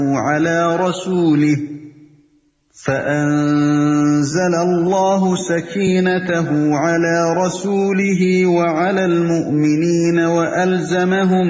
على رسوله فأنزل الله سكينته على رسوله وعلى المؤمنين وألزمهم